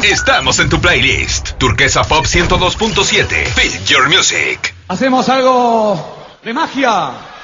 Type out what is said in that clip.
Estamos en tu playlist. Turquesa Pop 102.7. Feel your music. Hacemos algo de magia.